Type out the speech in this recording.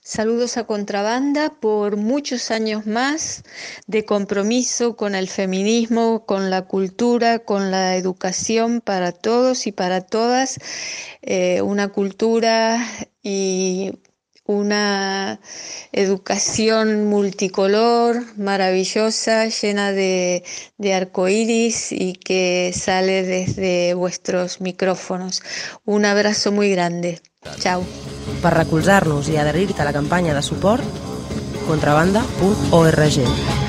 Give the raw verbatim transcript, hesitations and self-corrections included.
Saludos a Contrabanda por muchos años más de compromiso con el feminismo, con la cultura, con la educación para todos y para todas. Eh, una cultura y una educación multicolor, maravillosa, llena de, de arcoíris y que sale desde vuestros micrófonos. Un abrazo muy grande. Chao. Per recolzar-nos i adherir-te a la campanya de suport, contrabanda punt org.